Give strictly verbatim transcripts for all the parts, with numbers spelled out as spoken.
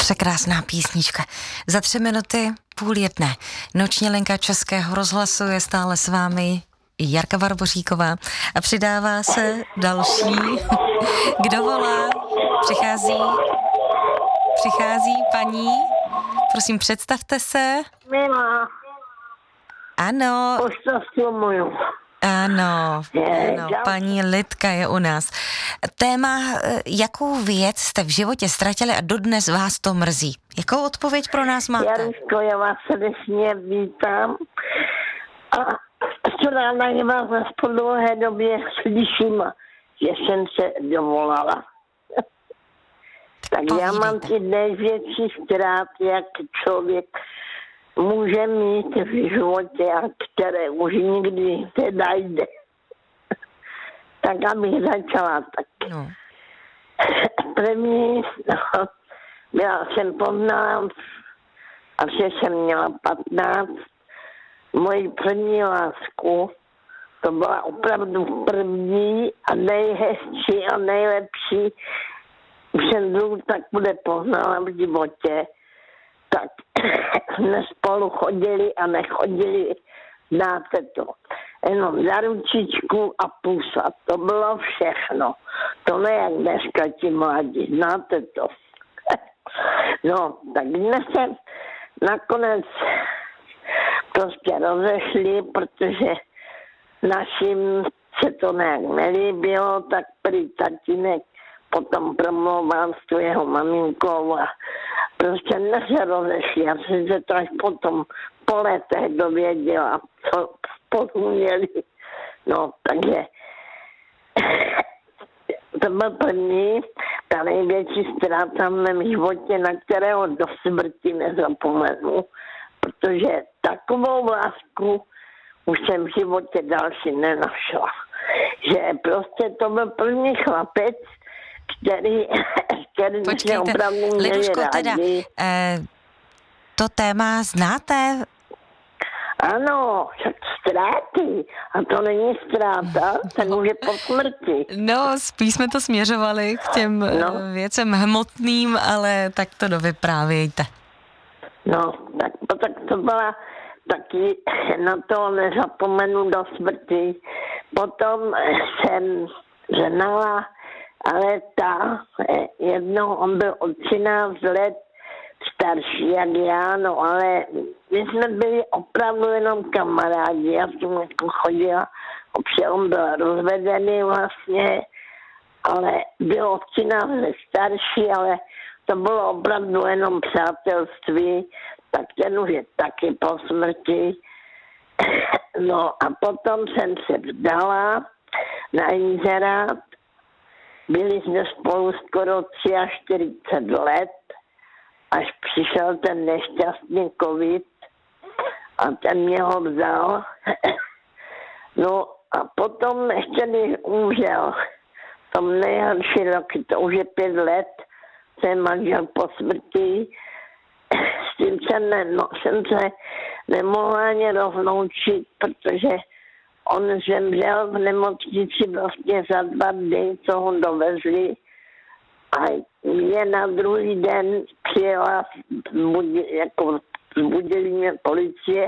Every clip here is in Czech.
Překrásná písnička. Za tři minuty půl jedné. Noční linka Českého rozhlasu je stále s vámi Jarka Barboříková a přidává se další. Kdo volá? Přichází, přichází paní. Prosím, představte se. Milá. Ano. Pošťastňuju. Ano, ano, paní Lidka je u nás. Téma, jakou věc jste v životě ztratili a dodnes vás to mrzí? Jakou odpověď pro nás máte? Jaruško, já vás srdečně vítám a co ráda je vás po dlouhé době slyším, že jsem se dovolala. Tak já mám ty největší ztráty, jak člověk může mít v životě, a které už nikdy nedajde. Tak abych začala tak. No. První, no, byla jsem poznala, asi jsem měla patnáct, moji první lásku, to byla opravdu první a nejhezčí a nejlepší, už jsem druhou tak bude poznala v životě. Tak jsme spolu chodili a nechodili, znáte to, jenom za ručičku a pusa, to bylo všechno. To ne jak dneska ti mladí, znáte to. No, tak jsme se nakonec prostě rozešli, protože našim se to nějak nelíbilo, tak prý tatínek potom promlouval s tu jeho maminkou a prostě ne se rozešli. Já jsem se to až potom po letech dověděla, co spolu měli. No, takže to byl první, ta největší ztráta v mém životě, na kterého do smrti nezapomenu, protože takovou lásku už jsem v životě další nenašla. Že prostě to byl první chlapec, který, který Počkejte, se opravdu měli Liduško, rádi. teda, eh, to téma znáte? Ano, však ztráty. A to není ztráta, ten už je po smrti. No, spíš jsme to směřovali k těm no. věcem hmotným, ale tak to dovyprávějte. No, tak, tak to byla taky, na to nezapomenu do smrti. Potom jsem ženala, ale ta jednou, on byl o třináct let starší jak já, no ale my jsme byli opravdu jenom kamarádi, já jsem jako chodila, občas on byl rozvedený vlastně, ale byl o třináct let starší, ale to bylo opravdu jenom přátelství, tak ten už je taky po smrti. No a potom jsem se vdala na inzerát, byli jsme spolu skoro čtyřicet tři let, až přišel ten nešťastný covid a ten mě ho vzal. No a potom ještě když umřel, v tom nejhorší roky, to už je pět let, jsem manžel po smrti, s tím jsem, ne, no, jsem se nemohla ani rozloučit, protože on zemřel v nemocnici vlastně za dva dny, co ho dovezli. A mě na druhý den přijela, jako zbudili mě policie,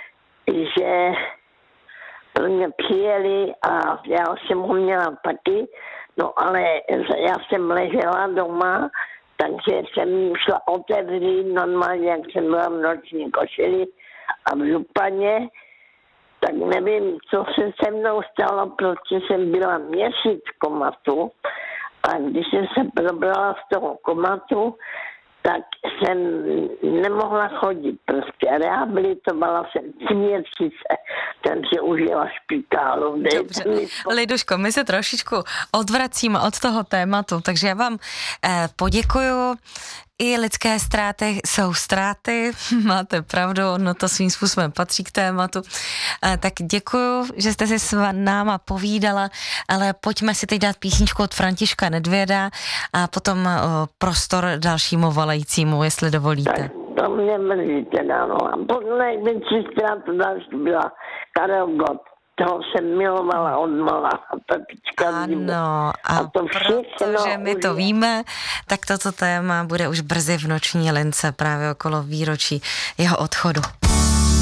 že pro mě přijeli a já jsem ho měla taky, no ale já jsem ležela doma, takže jsem šla otevřít normálně, jak jsem byla v noční košili a v županě, tak nevím, co se se mnou stalo, protože jsem byla měsíc v komatu. A když jsem se probrala z toho komatu, tak jsem nemohla chodit. Prostě rehabilitovala jsem tři měsíce. Jsem si užila špitálu. Dobře. Liduško, my se trošičku odvracíme od toho tématu, takže já vám eh, poděkuju. I lidské ztráty jsou ztráty, máte pravdu, no to svým způsobem patří k tématu. E, tak děkuju, že jste si s náma povídala, ale pojďme si teď dát písničku od Františka Nedvěda a potom o, prostor dalšímu volajícímu, jestli dovolíte. Tak to mě mrzí teda, no. A největší ztráta další byla Karel Gott. toho jsem milovala od mala. Pepička Zimu. Ano, a, a to protože my to víme, tak toto téma bude už brzy v noční lince právě okolo výročí jeho odchodu.